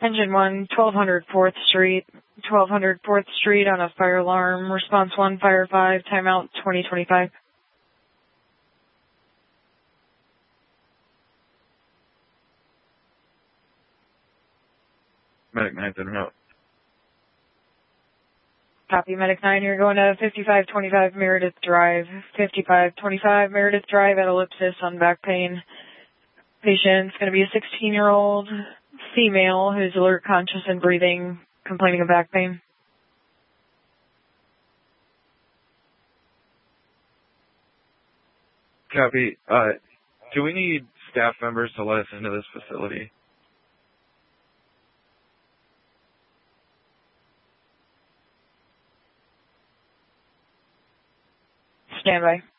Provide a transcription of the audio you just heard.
Engine 1, 1200 4th Street. 1200 4th Street on a fire alarm. Response 1, Fire 5, timeout 2025. Medic 9's in and out. Copy, Medic 9. You're going to 5525 Meredith Drive. 5525 Meredith Drive at Ellipsis on back pain. Patient's going to be a 16-year-old female who's alert, conscious, and breathing, complaining of back pain. Copy. Do we need staff members to let us into this facility? Stand by.